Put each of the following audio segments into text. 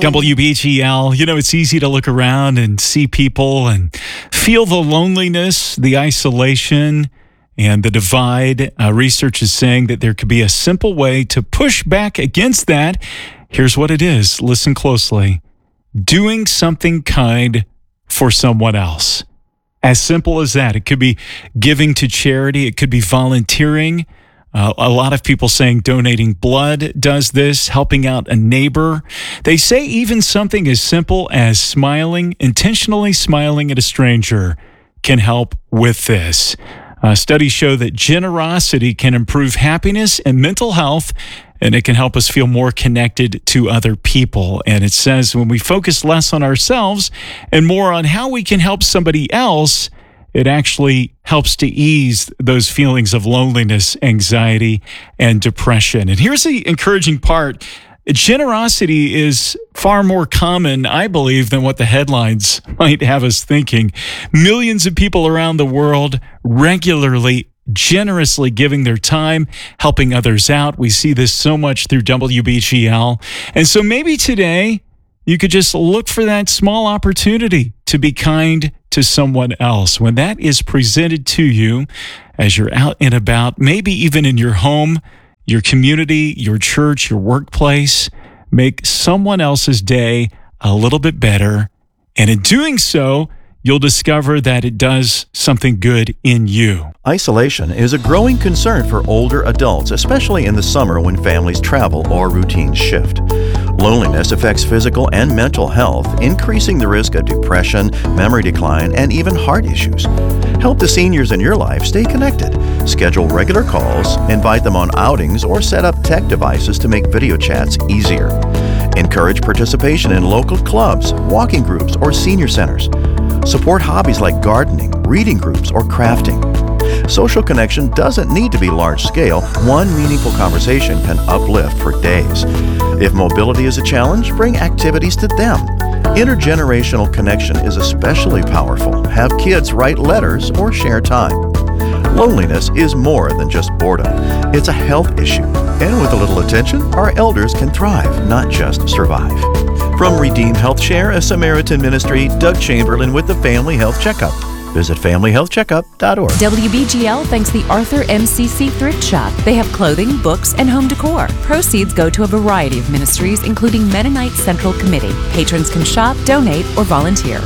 WBGL. You know, it's easy to look around and see people and feel the loneliness, the isolation, and the divide. Research is saying that there could be a simple way to push back against that. Here's what it is. Listen closely. Doing something kind for someone else. As simple as that. It could be giving to charity. It could be volunteering. A lot of people saying donating blood does this, helping out a neighbor. They say even something as simple as smiling, intentionally smiling at a stranger can help with this. Studies show that generosity can improve happiness and mental health, and it can help us feel more connected to other people. And it says when we focus less on ourselves and more on how we can help somebody else, it actually helps to ease those feelings of loneliness, anxiety, and depression. And here's the encouraging part. Generosity is far more common, I believe, than what the headlines might have us thinking. Millions of people around the world regularly, generously giving their time, helping others out. We see this so much through WBGL. And so maybe today you could just look for that small opportunity to be kind to someone else. When that is presented to you as you're out and about, maybe even in your home, your community, your church, your workplace, make someone else's day a little bit better. And in doing so, you'll discover that it does something good in you. Isolation is a growing concern for older adults, especially in the summer when families travel or routines shift. Loneliness affects physical and mental health, increasing the risk of depression, memory decline, and even heart issues. Help the seniors in your life stay connected. Schedule regular calls, invite them on outings, or set up tech devices to make video chats easier. Encourage participation in local clubs, walking groups, or senior centers. Support hobbies like gardening, reading groups, or crafting. Social connection doesn't need to be large scale. One meaningful conversation can uplift for days. If mobility is a challenge, bring activities to them. Intergenerational connection is especially powerful. Have kids write letters or share time. Loneliness is more than just boredom. It's a health issue. And with a little attention, our elders can thrive, not just survive. From Redeem Health Share, a Samaritan ministry, Doug Chamberlain with the Family Health Checkup. Visit familyhealthcheckup.org. WBGL thanks the Arthur MCC Thrift Shop. They have clothing, books, and home decor. Proceeds go to a variety of ministries, including Mennonite Central Committee. Patrons can shop, donate, or volunteer.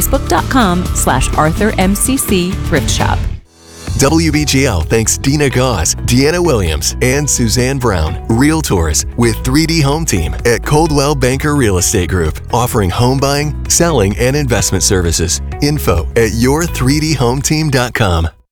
Facebook.com/Arthur MCC Thrift Shop. WBGL thanks Dina Gauze, Deanna Williams, and Suzanne Brown, Realtors with 3D Home Team at Coldwell Banker Real Estate Group, offering home buying, selling, and investment services. Info at your3dhometeam.com.